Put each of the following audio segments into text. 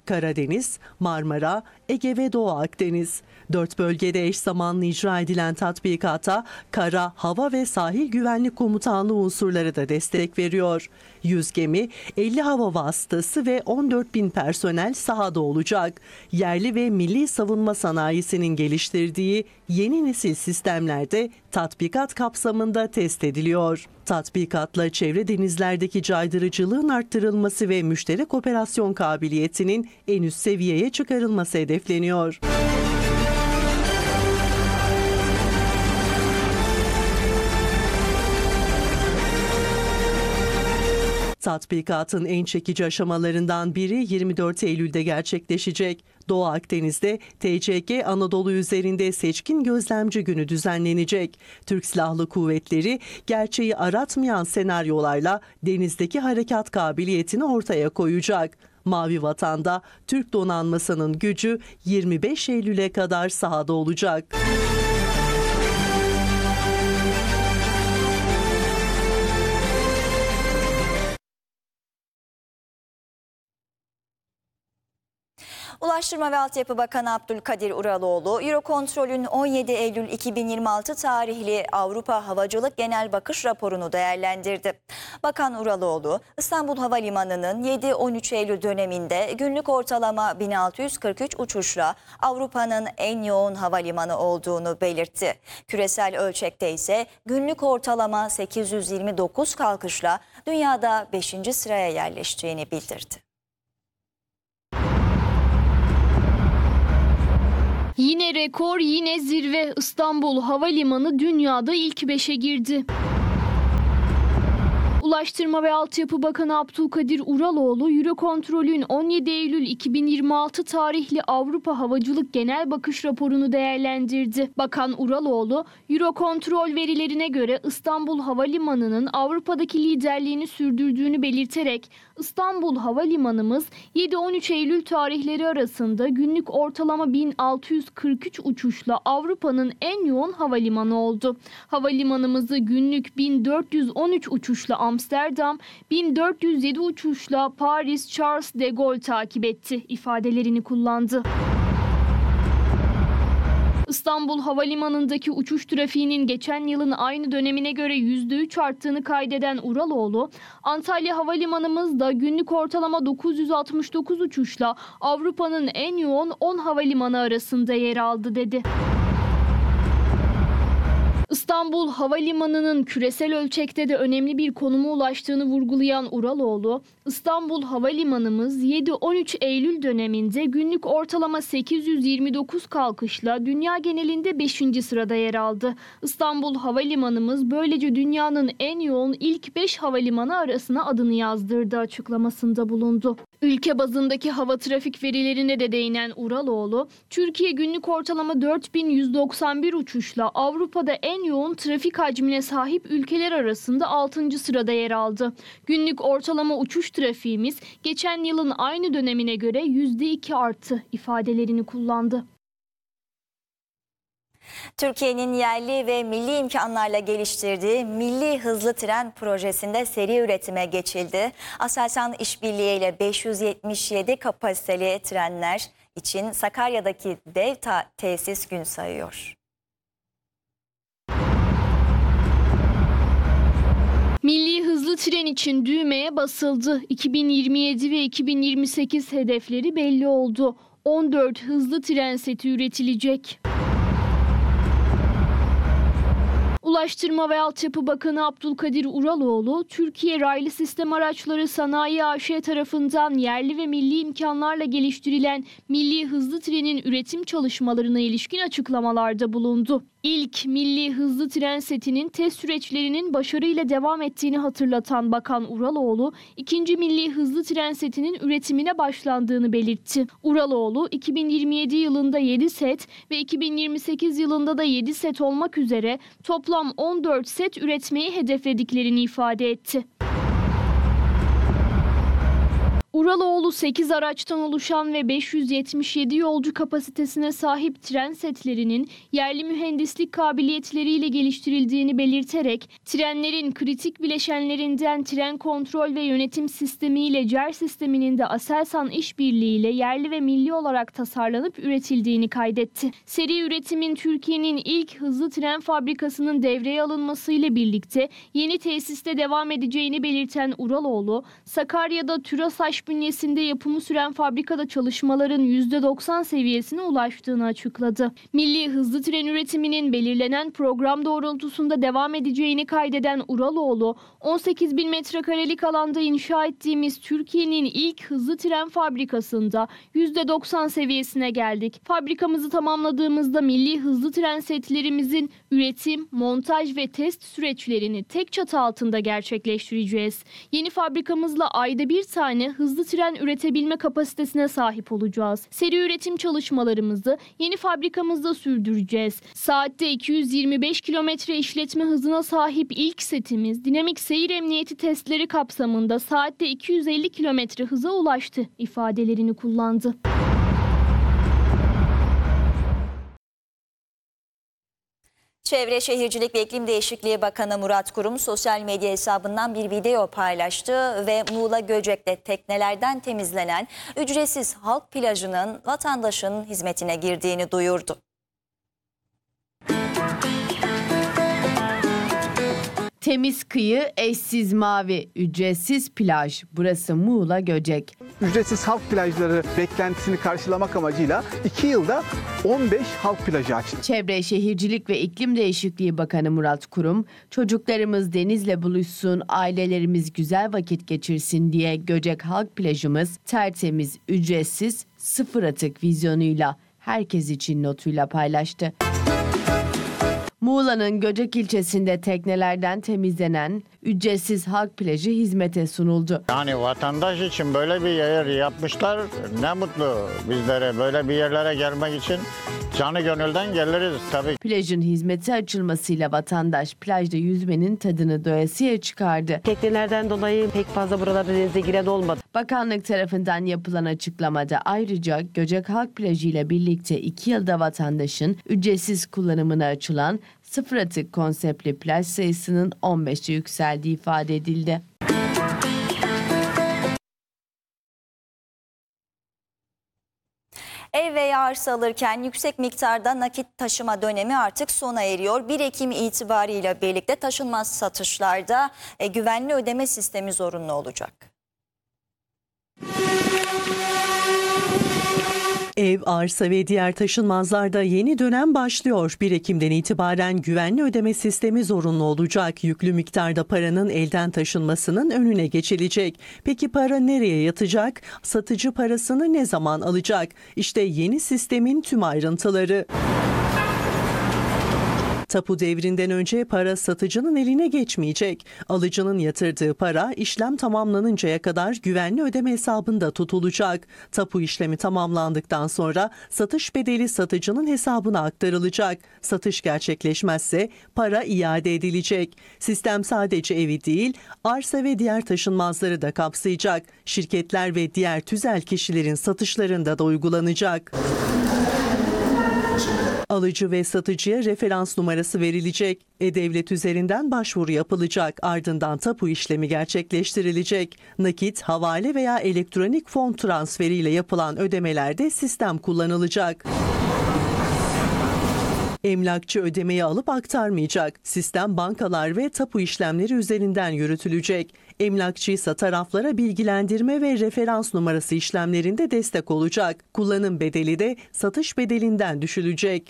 Karadeniz, Marmara, Ege ve Doğu Akdeniz. 4 bölgede eş zamanlı icra edilen tatbikata Kara, Hava ve Sahil Güvenlik Komutanlığı unsurları da destek veriyor. 100 gemi, 50 hava vasıtası ve 14.000 personel sahada olacak. Yerli ve milli savunma sanayisinin geliştirdiği yeni nesil sistemlerde tatbikat kapsamında test ediliyor. Tatbikatla çevre denizlerdeki caydırıcılığın arttırılması ve müşterek operasyon kabiliyetinin en üst seviyeye çıkarılması hedefleniyor. Tatbikatın en çekici aşamalarından biri 24 Eylül'de gerçekleşecek. Doğu Akdeniz'de TCG Anadolu üzerinde seçkin gözlemci günü düzenlenecek. Türk Silahlı Kuvvetleri gerçeği aratmayan senaryolarla denizdeki harekat kabiliyetini ortaya koyacak. Mavi Vatan'da Türk donanmasının gücü 25 Eylül'e kadar sahada olacak. Ulaştırma ve Altyapı Bakanı Abdülkadir Uraloğlu, Eurocontrol'ün 17 Eylül 2026 tarihli Avrupa Havacılık Genel Bakış raporunu değerlendirdi. Bakan Uraloğlu, İstanbul Havalimanı'nın 7-13 Eylül döneminde günlük ortalama 1643 uçuşla Avrupa'nın en yoğun havalimanı olduğunu belirtti. Küresel ölçekte ise günlük ortalama 829 kalkışla dünyada 5. sıraya yerleştiğini bildirdi. Yine rekor, yine zirve. İstanbul Havalimanı dünyada ilk 5'e girdi. Ulaştırma ve Altyapı Bakanı Abdülkadir Uraloğlu, Eurocontrol'ün 17 Eylül 2026 tarihli Avrupa Havacılık Genel Bakış raporunu değerlendirdi. Bakan Uraloğlu, Eurocontrol verilerine göre İstanbul Havalimanı'nın Avrupa'daki liderliğini sürdürdüğünü belirterek, İstanbul Havalimanımız 7-13 Eylül tarihleri arasında günlük ortalama 1643 uçuşla Avrupa'nın en yoğun havalimanı oldu. Havalimanımızı günlük 1413 uçuşla Amsterdam, 1407 uçuşla Paris Charles de Gaulle takip etti ifadelerini kullandı. İstanbul Havalimanı'ndaki uçuş trafiğinin geçen yılın aynı dönemine göre %3 arttığını kaydeden Uraloğlu, Antalya Havalimanımız da günlük ortalama 969 uçuşla Avrupa'nın en yoğun 10 havalimanı arasında yer aldı dedi. İstanbul Havalimanı'nın küresel ölçekte de önemli bir konuma ulaştığını vurgulayan Uraloğlu, İstanbul Havalimanımız 7-13 Eylül döneminde günlük ortalama 829 kalkışla dünya genelinde 5. sırada yer aldı. İstanbul Havalimanımız böylece dünyanın en yoğun ilk 5 havalimanı arasına adını yazdırdı açıklamasında bulundu. Ülke bazındaki hava trafik verilerine de değinen Uraloğlu, Türkiye günlük ortalama 4191 uçuşla Avrupa'da en yoğun trafik hacmine sahip ülkeler arasında 6. sırada yer aldı. Günlük ortalama uçuş trafiğimiz geçen yılın aynı dönemine göre %2 arttı ifadelerini kullandı. Türkiye'nin yerli ve milli imkanlarla geliştirdiği Milli Hızlı Tren projesinde seri üretime geçildi. Aselsan İşbirliği ile 577 kapasiteli trenler için Sakarya'daki dev tesis gün sayıyor. Milli hızlı tren için düğmeye basıldı. 2027 ve 2028 hedefleri belli oldu. 14 hızlı tren seti üretilecek. Ulaştırma ve Altyapı Bakanı Abdülkadir Uraloğlu, Türkiye Raylı Sistem Araçları Sanayi AŞ tarafından yerli ve milli imkanlarla geliştirilen Milli Hızlı Tren'in üretim çalışmalarına ilişkin açıklamalarda bulundu. İlk Milli Hızlı Tren setinin test süreçlerinin başarıyla devam ettiğini hatırlatan Bakan Uraloğlu, ikinci Milli Hızlı Tren setinin üretimine başlandığını belirtti. Uraloğlu, 2027 yılında 7 set ve 2028 yılında da 7 set olmak üzere toplam 14 set üretmeyi hedeflediklerini ifade etti. Uraloğlu 8 araçtan oluşan ve 577 yolcu kapasitesine sahip tren setlerinin yerli mühendislik kabiliyetleriyle geliştirildiğini belirterek, trenlerin kritik bileşenlerinden tren kontrol ve yönetim sistemi ile CER sisteminin de Aselsan işbirliğiyle yerli ve milli olarak tasarlanıp üretildiğini kaydetti. Seri üretimin Türkiye'nin ilk hızlı tren fabrikasının devreye alınmasıyla birlikte yeni tesiste devam edeceğini belirten Uraloğlu, Sakarya'da TÜRASAŞ bünyesinde yapımı süren fabrikada çalışmaların %90 seviyesine ulaştığını açıkladı. Milli hızlı tren üretiminin belirlenen program doğrultusunda devam edeceğini kaydeden Uraloğlu, 18 bin metrekarelik alanda inşa ettiğimiz Türkiye'nin ilk hızlı tren fabrikasında %90 seviyesine geldik. Fabrikamızı tamamladığımızda milli hızlı tren setlerimizin üretim, montaj ve test süreçlerini tek çatı altında gerçekleştireceğiz. Yeni fabrikamızla ayda bir tane hızlı tren üretebilme kapasitesine sahip olacağız. Seri üretim çalışmalarımızı yeni fabrikamızda sürdüreceğiz. Saatte 225 kilometre işletme hızına sahip ilk setimiz dinamik seyir emniyeti testleri kapsamında saatte 250 kilometre hıza ulaştı ifadelerini kullandı. Çevre Şehircilik ve İklim Değişikliği Bakanı Murat Kurum sosyal medya hesabından bir video paylaştı ve Muğla Göcek'te teknelerden temizlenen ücretsiz halk plajının vatandaşın hizmetine girdiğini duyurdu. Temiz kıyı, eşsiz mavi, ücretsiz plaj. Burası Muğla Göcek. Ücretsiz halk plajları beklentisini karşılamak amacıyla 2 yılda 15 halk plajı açtı. Çevre, Şehircilik ve İklim Değişikliği Bakanı Murat Kurum, çocuklarımız denizle buluşsun, ailelerimiz güzel vakit geçirsin diye Göcek halk plajımız tertemiz, ücretsiz, sıfır atık vizyonuyla herkes için notuyla paylaştı. Muğla'nın Göcek ilçesinde teknelerden temizlenen ücretsiz halk plajı hizmete sunuldu. Yani vatandaş için böyle bir yer yapmışlar. Ne mutlu bizlere böyle bir yerlere gelmek için canı gönülden geliriz tabii. Plajın hizmete açılmasıyla vatandaş plajda yüzmenin tadını doyasıya çıkardı. Teknelerden dolayı pek fazla buralarda denize giren olmadı. Bakanlık tarafından yapılan açıklamada ayrıca Göcek Halk Plajı ile birlikte 2 yılda vatandaşın ücretsiz kullanımına açılan sıfır atık konseptli plaj sayısının 15'e yükseldiği ifade edildi. Ev veya arsa alırken yüksek miktarda nakit taşıma dönemi artık sona eriyor. 1 Ekim itibarıyla birlikte taşınmaz satışlarda güvenli ödeme sistemi zorunlu olacak. Ev, arsa ve diğer taşınmazlarda yeni dönem başlıyor. 1 Ekim'den itibaren güvenli ödeme sistemi zorunlu olacak. Yüklü miktarda paranın elden taşınmasının önüne geçilecek. Peki para nereye yatacak? Satıcı parasını ne zaman alacak? İşte yeni sistemin tüm ayrıntıları. Tapu devrinden önce para satıcının eline geçmeyecek. Alıcının yatırdığı para işlem tamamlanıncaya kadar güvenli ödeme hesabında tutulacak. Tapu işlemi tamamlandıktan sonra satış bedeli satıcının hesabına aktarılacak. Satış gerçekleşmezse para iade edilecek. Sistem sadece evi değil, arsa ve diğer taşınmazları da kapsayacak. Şirketler ve diğer tüzel kişilerin satışlarında da uygulanacak. Alıcı ve satıcıya referans numarası verilecek. E-Devlet üzerinden başvuru yapılacak. Ardından tapu işlemi gerçekleştirilecek. Nakit, havale veya elektronik fon transferiyle yapılan ödemelerde sistem kullanılacak. Emlakçı ödemeyi alıp aktarmayacak. Sistem bankalar ve tapu işlemleri üzerinden yürütülecek. Emlakçıysa taraflara bilgilendirme ve referans numarası işlemlerinde destek olacak. Kullanım bedeli de satış bedelinden düşülecek.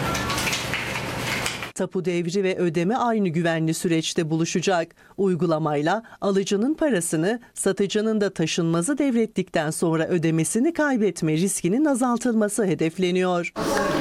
Tapu devri ve ödeme aynı güvenli süreçte buluşacak. Uygulamayla alıcının parasını satıcının da taşınmazı devrettikten sonra ödemesini kaybetme riskinin azaltılması hedefleniyor.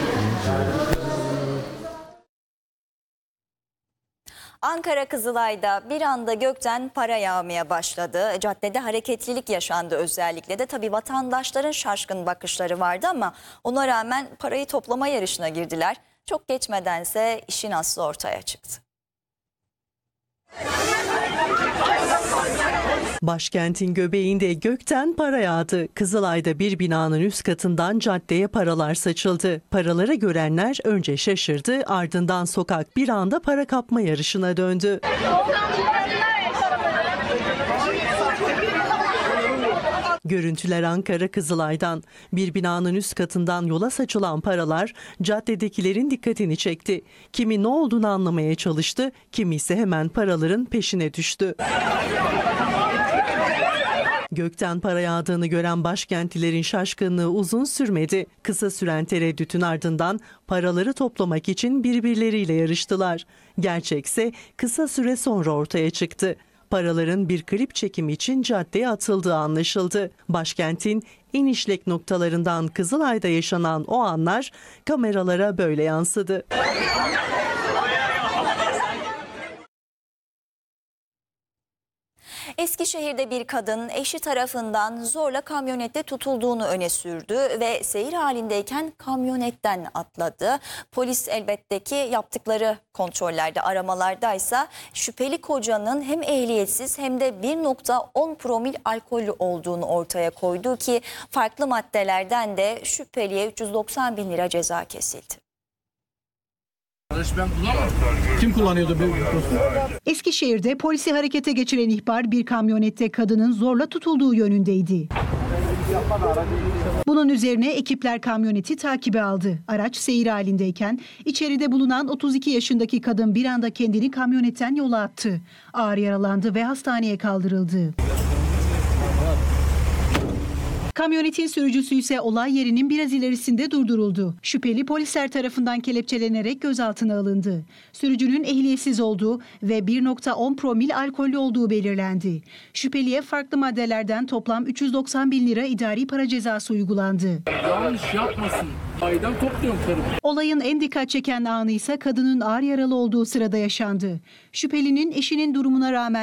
Ankara Kızılay'da bir anda gökten para yağmaya başladı. Caddede hareketlilik yaşandı özellikle de. Tabii vatandaşların şaşkın bakışları vardı ama ona rağmen parayı toplama yarışına girdiler. Çok geçmedense işin aslı ortaya çıktı. Başkentin göbeğinde gökten para yağdı. Kızılay'da bir binanın üst katından caddeye paralar saçıldı. Paraları görenler önce şaşırdı, ardından sokak bir anda para kapma yarışına döndü. Görüntüler Ankara Kızılay'dan. Bir binanın üst katından yola saçılan paralar caddedekilerin dikkatini çekti. Kimi ne olduğunu anlamaya çalıştı, kimi ise hemen paraların peşine düştü. Gökten para yağdığını gören başkentlilerin şaşkınlığı uzun sürmedi. Kısa süren tereddütün ardından paraları toplamak için birbirleriyle yarıştılar. Gerçekse kısa süre sonra ortaya çıktı. Paraların bir klip çekimi için caddeye atıldığı anlaşıldı. Başkentin en işlek noktalarından Kızılay'da yaşanan o anlar kameralara böyle yansıdı. Eskişehir'de bir kadın eşi tarafından zorla kamyonette tutulduğunu öne sürdü ve seyir halindeyken kamyonetten atladı. Polis elbette ki yaptıkları kontrollerde, aramalardaysa şüpheli kocanın hem ehliyetsiz hem de 1.10 promil alkollü olduğunu ortaya koydu ki farklı maddelerden de şüpheliye 390 bin lira ceza kesildi. Kim kullanıyordu bu? Eskişehir'de polisi harekete geçiren ihbar bir kamyonette kadının zorla tutulduğu yönündeydi. Bunun üzerine ekipler kamyoneti takibe aldı. Araç seyir halindeyken içeride bulunan 32 yaşındaki kadın bir anda kendini kamyonetten yola attı. Ağır yaralandı ve hastaneye kaldırıldı. Kamyonetin sürücüsü ise olay yerinin biraz ilerisinde durduruldu. Şüpheli polisler tarafından kelepçelenerek gözaltına alındı. Sürücünün ehliyetsiz olduğu ve 1.10 promil alkollü olduğu belirlendi. Şüpheliye farklı maddelerden toplam 390 bin lira idari para cezası uygulandı. Yanlış yapmasın. Aydan topluyorum karım. Olayın en dikkat çeken anı ise kadının ağır yaralı olduğu sırada yaşandı. Şüphelinin eşinin durumuna rağmen